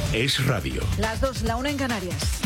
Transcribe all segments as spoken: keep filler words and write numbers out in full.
Es radio. Las dos, la una en Canarias.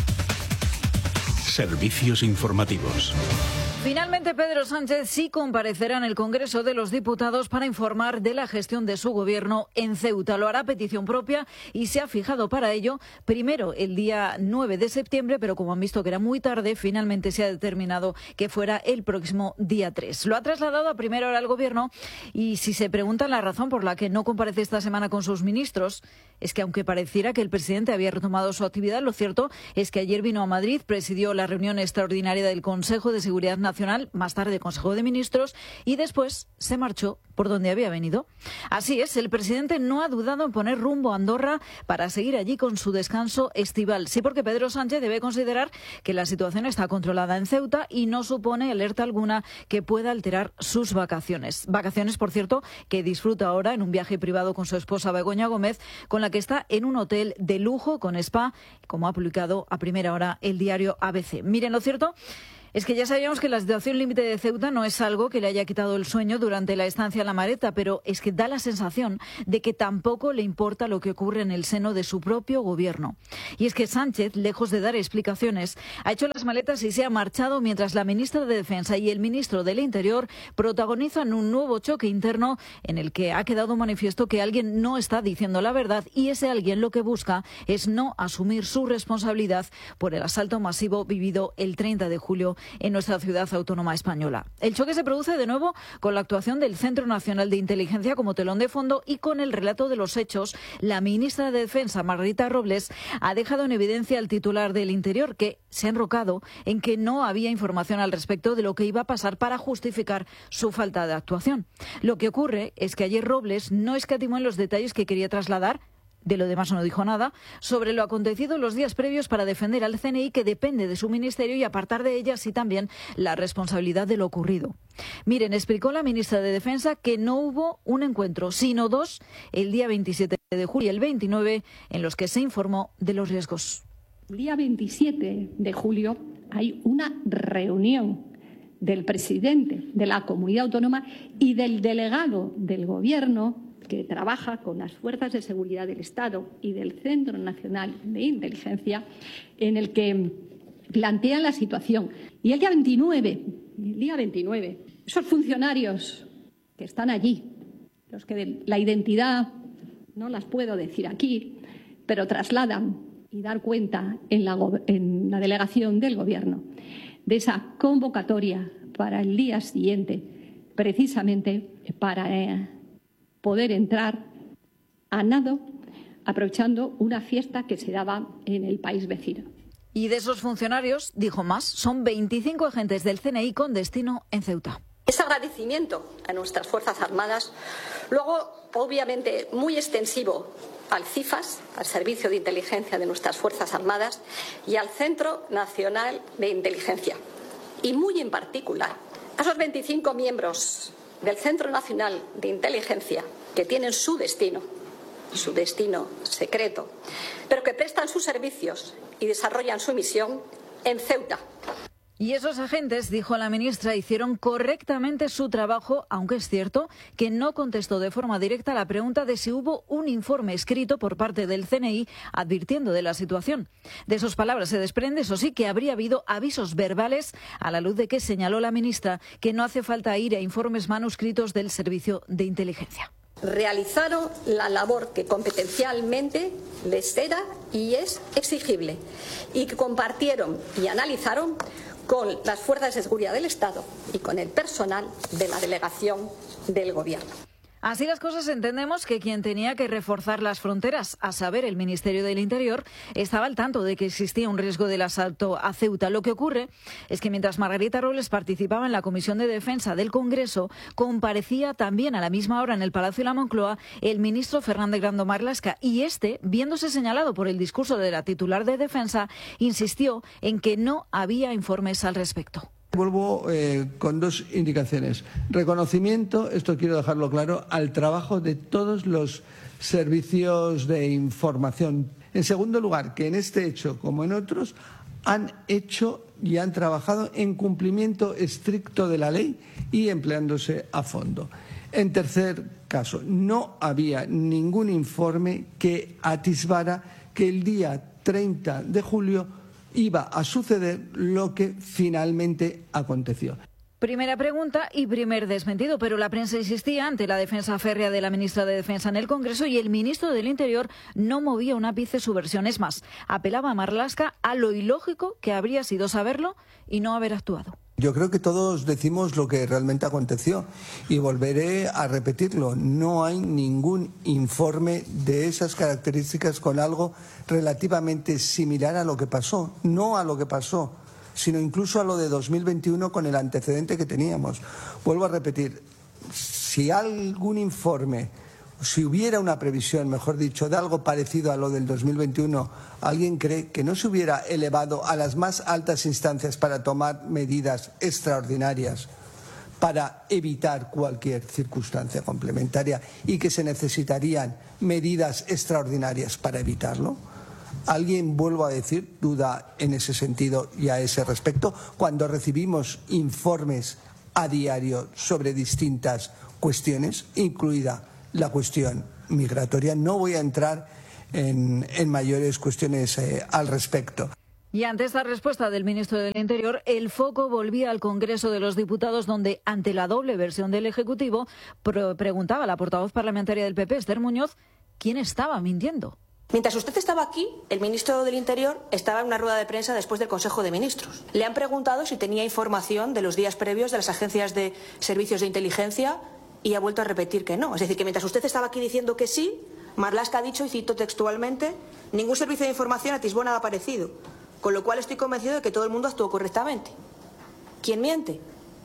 Servicios informativos. Finalmente, Pedro Sánchez sí comparecerá en el Congreso de los Diputados para informar de la gestión de su gobierno en Ceuta. Lo hará a petición propia y se ha fijado para ello primero el día nueve de septiembre, pero como han visto que era muy tarde, finalmente se ha determinado que fuera el próximo día tres. Lo ha trasladado a primera hora al Gobierno y si se preguntan la razón por la que no comparece esta semana con sus ministros, es que aunque pareciera que el presidente había retomado su actividad, lo cierto es que ayer vino a Madrid, presidió la reunión extraordinaria del Consejo de Seguridad Nacional, más tarde Consejo de Ministros, y después se marchó por donde había venido. Así es, el presidente no ha dudado en poner rumbo a Andorra para seguir allí con su descanso estival. Sí, porque Pedro Sánchez debe considerar que la situación está controlada en Ceuta y no supone alerta alguna que pueda alterar sus vacaciones. Vacaciones, por cierto, que disfruta ahora en un viaje privado con su esposa Begoña Gómez, con la que está en un hotel de lujo con spa, como ha publicado a primera hora el diario A B C. Miren, lo cierto es que ya sabíamos que la situación límite de Ceuta no es algo que le haya quitado el sueño durante la estancia en La Mareta, pero es que da la sensación de que tampoco le importa lo que ocurre en el seno de su propio gobierno. Y es que Sánchez, lejos de dar explicaciones, ha hecho las maletas y se ha marchado mientras la ministra de Defensa y el ministro del Interior protagonizan un nuevo choque interno en el que ha quedado manifiesto que alguien no está diciendo la verdad y ese alguien lo que busca es no asumir su responsabilidad por el asalto masivo vivido el treinta de julio en nuestra ciudad autónoma española. El choque se produce de nuevo con la actuación del Centro Nacional de Inteligencia como telón de fondo y con el relato de los hechos. La ministra de Defensa, Margarita Robles, ha dejado en evidencia al titular del Interior, que se ha enrocado en que no había información al respecto de lo que iba a pasar para justificar su falta de actuación. Lo que ocurre es que ayer Robles no escatimó en los detalles que quería trasladar. De lo demás no dijo nada sobre lo acontecido los días previos para defender al C N I, que depende de su ministerio, y apartar de ella sí también la responsabilidad de lo ocurrido. Miren, explicó la ministra de Defensa que no hubo un encuentro, sino dos, el día veintisiete de julio y el veintinueve, en los que se informó de los riesgos. El día veintisiete de julio hay una reunión del presidente de la comunidad autónoma y del delegado del Gobierno que trabaja con las fuerzas de seguridad del Estado y del Centro Nacional de Inteligencia, en el que plantean la situación. Y el día veintinueve, el día veintinueve, esos funcionarios que están allí, los que la identidad no las puedo decir aquí, pero trasladan y dar cuenta en la, en la delegación del Gobierno de esa convocatoria para el día siguiente, precisamente para eh, poder entrar a nado, aprovechando una fiesta que se daba en el país vecino. Y de esos funcionarios, dijo más, son veinticinco agentes del C N I con destino en Ceuta. Ese agradecimiento a nuestras Fuerzas Armadas, luego obviamente muy extensivo al CIFAS, al Servicio de Inteligencia de nuestras Fuerzas Armadas, y al Centro Nacional de Inteligencia. Y muy en particular a esos veinticinco miembros del Centro Nacional de Inteligencia que tienen su destino, su destino secreto, pero que prestan sus servicios y desarrollan su misión en Ceuta. Y esos agentes, dijo la ministra, hicieron correctamente su trabajo, aunque es cierto que no contestó de forma directa a la pregunta de si hubo un informe escrito por parte del C N I advirtiendo de la situación. De sus palabras se desprende, eso sí, que habría habido avisos verbales, a la luz de que señaló la ministra que no hace falta ir a informes manuscritos del Servicio de Inteligencia. Realizaron la labor que competencialmente les era y es exigible, y que compartieron y analizaron con las fuerzas de seguridad del Estado y con el personal de la delegación del Gobierno. Así las cosas, entendemos que quien tenía que reforzar las fronteras, a saber, el Ministerio del Interior, estaba al tanto de que existía un riesgo del asalto a Ceuta. Lo que ocurre es que mientras Margarita Robles participaba en la Comisión de Defensa del Congreso, comparecía también a la misma hora en el Palacio de la Moncloa el ministro Fernández Grando Marlaska, y este, viéndose señalado por el discurso de la titular de Defensa, insistió en que no había informes al respecto. Vuelvo eh, con dos indicaciones. Reconocimiento, esto quiero dejarlo claro, al trabajo de todos los servicios de información. En segundo lugar, que en este hecho, como en otros, han hecho y han trabajado en cumplimiento estricto de la ley y empleándose a fondo. En tercer caso, no había ningún informe que atisbara que el día treinta de julio iba a suceder lo que finalmente aconteció. Primera pregunta y primer desmentido, pero la prensa insistía ante la defensa férrea de la ministra de Defensa en el Congreso y el ministro del Interior no movía un ápice su versión. Es más, apelaba a Marlaska a lo ilógico que habría sido saberlo y no haber actuado. Yo creo que todos decimos lo que realmente aconteció y volveré a repetirlo. No hay ningún informe de esas características con algo relativamente similar a lo que pasó, no a lo que pasó, sino incluso a lo de dos mil veintiuno con el antecedente que teníamos. Vuelvo a repetir, si algún informe, si hubiera una previsión, mejor dicho, de algo parecido a lo del dos mil veintiuno, ¿alguien cree que no se hubiera elevado a las más altas instancias para tomar medidas extraordinarias para evitar cualquier circunstancia complementaria y que se necesitarían medidas extraordinarias para evitarlo? ¿Alguien, vuelvo a decir, duda en ese sentido y a ese respecto cuando recibimos informes a diario sobre distintas cuestiones, incluida la cuestión migratoria? No voy a entrar en, en mayores cuestiones eh, al respecto. Y ante esta respuesta del ministro del Interior, el foco volvía al Congreso de los Diputados, donde, ante la doble versión del Ejecutivo, preguntaba la portavoz parlamentaria del P P, Esther Muñoz, ¿quién estaba mintiendo? Mientras usted estaba aquí, el ministro del Interior estaba en una rueda de prensa después del Consejo de Ministros. Le han preguntado si tenía información de los días previos de las agencias de servicios de inteligencia y ha vuelto a repetir que no. Es decir, que mientras usted estaba aquí diciendo que sí, Marlaska ha dicho, y cito textualmente, ningún servicio de información atisbó nada parecido. Con lo cual estoy convencido de que todo el mundo actuó correctamente. ¿Quién miente?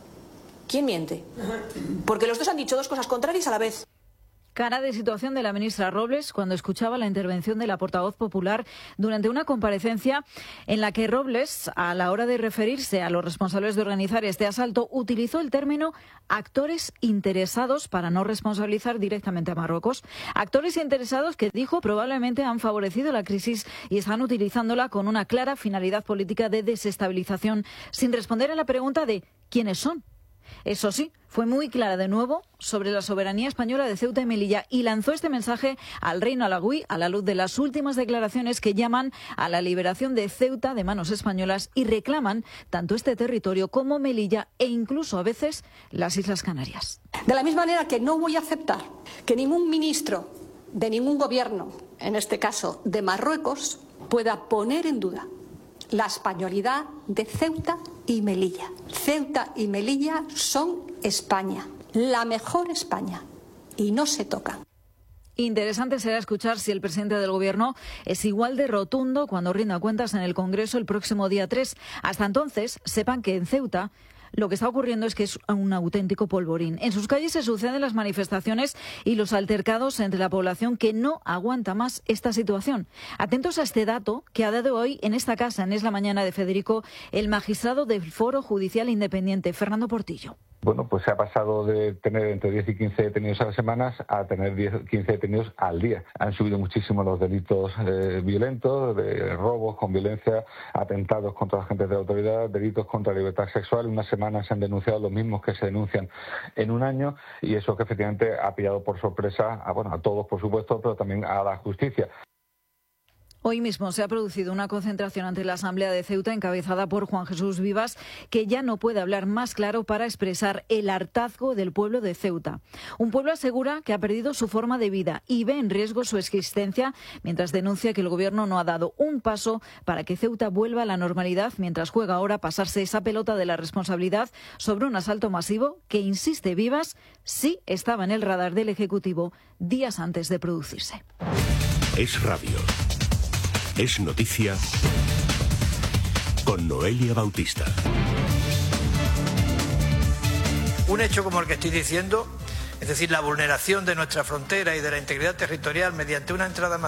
¿Quién miente? Porque los dos han dicho dos cosas contrarias a la vez. Cara de situación de la ministra Robles cuando escuchaba la intervención de la portavoz popular durante una comparecencia en la que Robles, a la hora de referirse a los responsables de organizar este asalto, utilizó el término actores interesados para no responsabilizar directamente a Marruecos. Actores interesados que, dijo, probablemente han favorecido la crisis y están utilizándola con una clara finalidad política de desestabilización, sin responder a la pregunta de ¿quiénes son? Eso sí, fue muy clara de nuevo sobre la soberanía española de Ceuta y Melilla y lanzó este mensaje al reino alauí a la luz de las últimas declaraciones que llaman a la liberación de Ceuta de manos españolas y reclaman tanto este territorio como Melilla e incluso a veces las Islas Canarias. De la misma manera que no voy a aceptar que ningún ministro de ningún gobierno, en este caso de Marruecos, pueda poner en duda la españolidad de Ceuta y Melilla. Ceuta y Melilla son España, la mejor España, y no se tocan. Interesante será escuchar si el presidente del Gobierno es igual de rotundo cuando rinda cuentas en el Congreso el próximo día tres. Hasta entonces, sepan que en Ceuta lo que está ocurriendo es que es un auténtico polvorín. En sus calles se suceden las manifestaciones y los altercados entre la población que no aguanta más esta situación. Atentos a este dato que ha dado hoy en esta casa, en Es la Mañana de Federico, el magistrado del Foro Judicial Independiente, Fernando Portillo. Bueno, pues se ha pasado de tener entre diez y quince detenidos a las semanas a tener diez o quince detenidos al día. Han subido muchísimo los delitos eh, violentos, de robos con violencia, atentados contra agentes de la autoridad, delitos contra la libertad sexual. En una semana se han denunciado los mismos que se denuncian en un año y eso que efectivamente ha pillado por sorpresa a, bueno, a todos, por supuesto, pero también a la justicia. Hoy mismo se ha producido una concentración ante la Asamblea de Ceuta encabezada por Juan Jesús Vivas, que ya no puede hablar más claro para expresar el hartazgo del pueblo de Ceuta. Un pueblo, asegura, que ha perdido su forma de vida y ve en riesgo su existencia, mientras denuncia que el Gobierno no ha dado un paso para que Ceuta vuelva a la normalidad, mientras juega ahora a pasarse esa pelota de la responsabilidad sobre un asalto masivo que, insiste Vivas, sí estaba en el radar del Ejecutivo días antes de producirse. Es radio. Es noticia con Noelia Bautista. Un hecho como el que estoy diciendo, es decir, la vulneración de nuestra frontera y de la integridad territorial mediante una entrada masiva